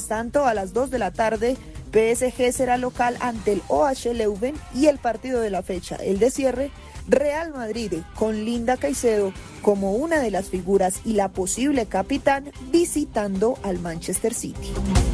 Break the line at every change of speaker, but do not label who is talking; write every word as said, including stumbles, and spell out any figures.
tanto, a las dos de la tarde, P S G será local ante el O H Leuven y el partido de la fecha, el de cierre, Real Madrid con Linda Caicedo como una de las figuras y la posible capitán visitando al Manchester City.